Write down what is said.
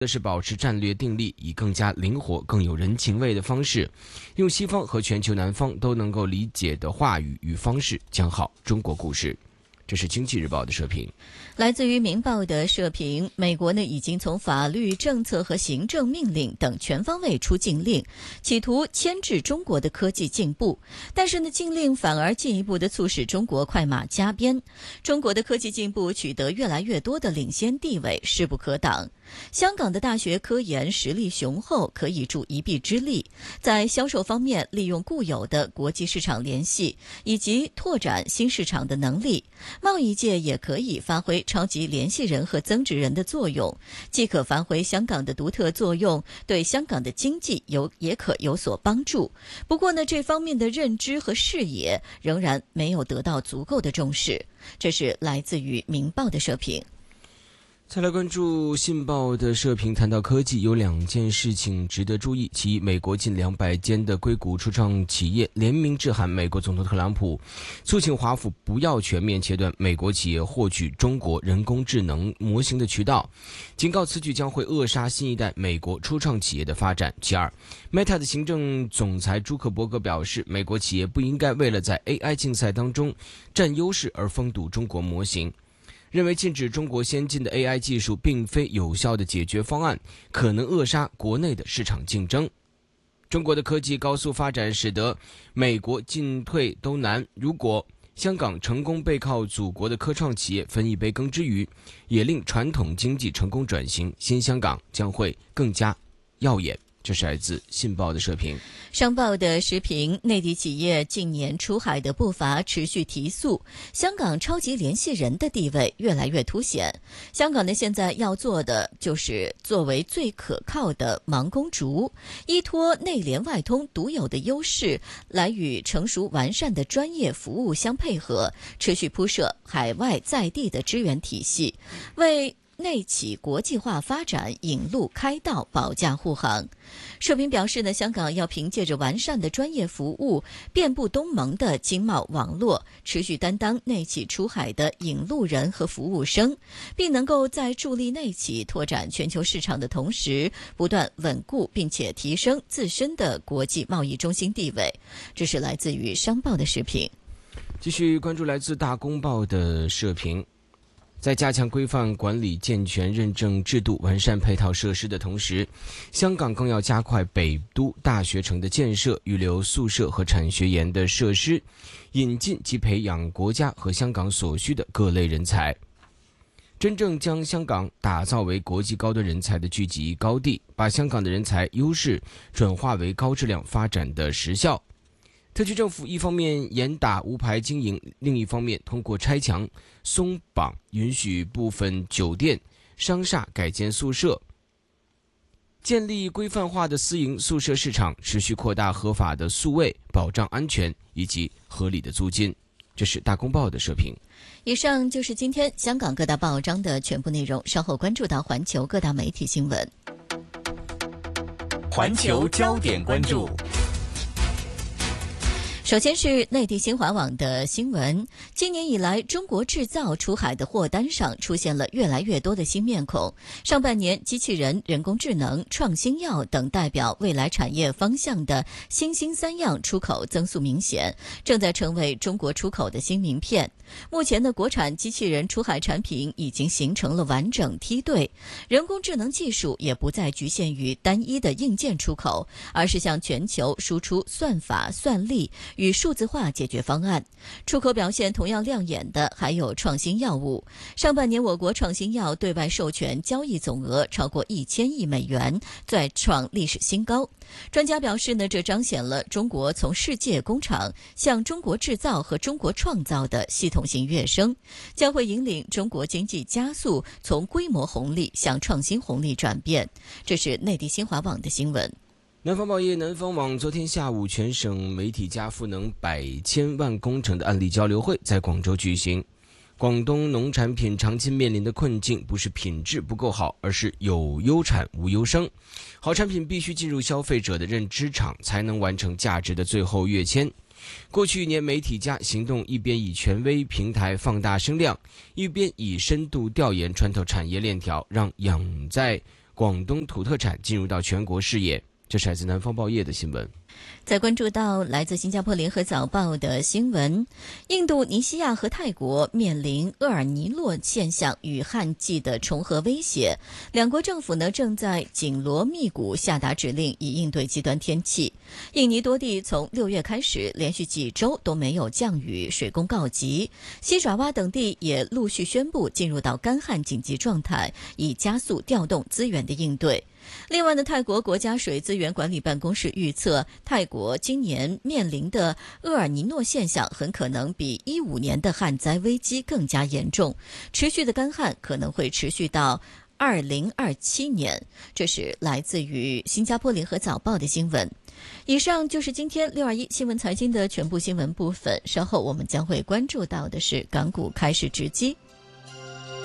的是保持战略定力，以更加灵活、更有人情味的方式，用西方和全球南方都能够理解的话语与方式讲好中国故事。这是经济日报的社评。 来自于明报的社评，美国呢已经从法律、政策和行政命令等全方位出禁令，企图牵制中国的科技进步。但是呢，禁令反而进一步的促使中国快马加鞭，中国的科技进步取得越来越多的领先地位，势不可挡。香港的大学科研实力雄厚，可以助一臂之力。在销售方面，利用固有的国际市场联系以及拓展新市场的能力，贸易界也可以发挥超级联系人和增值人的作用，既可发挥香港的独特作用，对香港的经济也可有所帮助。不过呢，这方面的认知和视野仍然没有得到足够的重视。这是来自于明报的社评。 再来关注信报的社评，谈到科技有2件事情值得注意。其一，美国近200间的硅谷初创企业联名致函美国总统特朗普，促请华府不要全面切断美国企业获取中国人工智能模型的渠道，警告此举将会扼杀新一代美国初创企业的发展。其二， Meta 的行政总裁朱克伯格表示，美国企业不应该为了在 AI 竞赛当中占优势而封堵中国模型，认为禁止中国先进的 AI 技术并非有效的解决方案，可能扼杀国内的市场竞争。中国的科技高速发展使得美国进退都难，如果香港成功背靠祖国的科创企业分一杯羹之余，也令传统经济成功转型，新香港将会更加耀眼。这是来自信报的社评。 商报的时评，内地企业近年出海的步伐持续提速，香港超级联系人的地位越来越凸显。香港呢，现在要做的就是作为最可靠的盲公竹，依托内联外通独有的优势，来与成熟完善的专业服务相配合，持续铺设海外在地的支援体系，为内企国际化发展引路开道，保驾护航。社评表示呢，香港要凭借着完善的专业服务，遍布东盟的经贸网络，持续担当内企出海的引路人和服务生，并能够在助力内企拓展全球市场的同时，不断稳固并且提升自身的国际贸易中心地位。这是来自于商报的时评。 继续关注来自大公报的社评。在加强规范管理、健全认证制度、完善配套设施的同时，香港更要加快北都大学城的建设，预留宿舍和产学研的设施，引进及培养国家和香港所需的各类人才，真正将香港打造为国际高端人才的聚集高地，把香港的人才优势转化为高质量发展的实效。特区政府一方面严打无牌经营，另一方面通过拆墙松绑，允许部分酒店商厦改建宿舍，建立规范化的私营宿舍市场，持续扩大合法的宿位，保障安全以及合理的租金。这是大公报的社评。 以上就是今天香港各大报章的全部内容，稍后关注到环球各大媒体新闻。 环球焦点关注。 首先是内地新华网的新闻，今年以来，中国制造出海的货单上出现了越来越多的新面孔。上半年，机器人、人工智能、创新药等代表未来产业方向的新兴3样出口增速明显，正在成为中国出口的新名片。目前的国产机器人出海产品已经形成了完整梯队，人工智能技术也不再局限于单一的硬件出口，而是向全球输出算法、算力与数字化解决方案。出口表现同样亮眼的还有创新药物。上半年我国创新药对外授权交易总额超过1000亿美元，再创历史新高。专家表示呢，这彰显了中国从世界工厂向中国制造和中国创造的系统性跃升，将会引领中国经济加速从规模红利向创新红利转变。这是内地新华网的新闻。 南方报业南方网昨天下午，全省媒体家赋能100千万工程的案例交流会在广州举行。广东农产品长期面临的困境不是品质不够好，而是有优产无优生。好产品必须进入消费者的认知场，才能完成价值的最后跃迁。过去1年，媒体家行动一边以权威平台放大声量，一边以深度调研穿透产业链条，让养在广东土特产进入到全国视野。这是来自南方报业的新闻。 再关注到来自新加坡联合早报的新闻，印度尼西亚和泰国面临厄尔尼诺现象与旱季的重合威胁，两国政府呢正在紧锣密鼓下达指令以应对极端天气。印尼多地从6月开始连续几周都没有降雨，水工告急，西爪哇等地也陆续宣布进入到干旱紧急状态，以加速调动资源的应对。另外呢，泰国国家水资源管理办公室预测，泰国今年面临的厄尔尼诺现象很可能比15年的旱灾危机更加严重，持续的干旱可能会持续到2027年。这是来自于新加坡联合早报的新闻。以上就是今天621新闻财经的全部新闻部分，稍后我们将会关注到的是港股开市直击。